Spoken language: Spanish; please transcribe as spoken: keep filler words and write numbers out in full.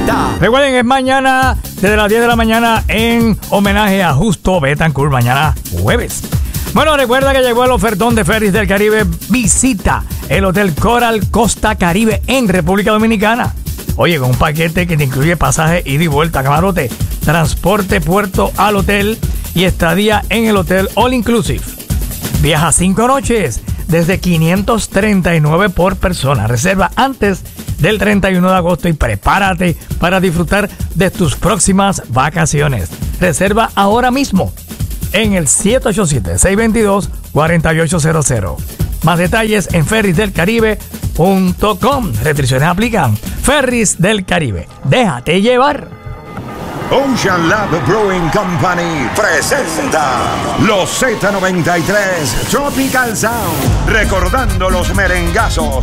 Z. Recuerden, es mañana desde las diez de la mañana en homenaje a Justo Betancourt, mañana jueves. Bueno, recuerda que llegó el ofertón de Ferries del Caribe. Visita el Hotel Coral Costa Caribe en República Dominicana. Oye, con un paquete que te incluye pasaje ida y vuelta, camarote, transporte puerto al hotel y estadía en el hotel All Inclusive. Viaja cinco noches desde quinientos treinta y nueve por persona. Reserva antes del treinta y uno de agosto y prepárate para disfrutar de tus próximas vacaciones. Reserva ahora mismo en el siete ocho siete, seis dos dos, cuatro ocho cero cero. Más detalles en ferries del caribe punto com. Restricciones aplican. Ferries del Caribe. Déjate llevar. Ocean Lab Brewing Company presenta los Z noventa y tres Tropical Sound, recordando los merengazos